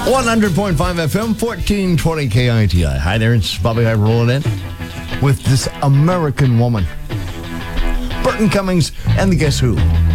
100.5 FM, 1420 KITI. Hi there, it's Bobby High rolling in with this American woman. Burton Cummings and the Guess Who.